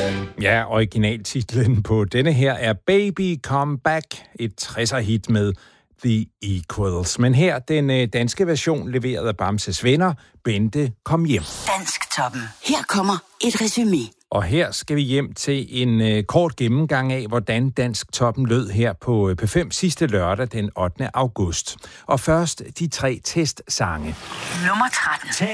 Ja, originaltitlen på denne her er Baby Come Back, et 60'er-hit med The Equals. Men her den danske version leveret af Bamses venner, Bente Kom Hjem. Dansktoppen. Her kommer et resumé. Og her skal vi hjem til en kort gennemgang af, hvordan Dansktoppen lød her på P5 sidste lørdag den 8. august. Og først de 3 testsange. Nummer 13.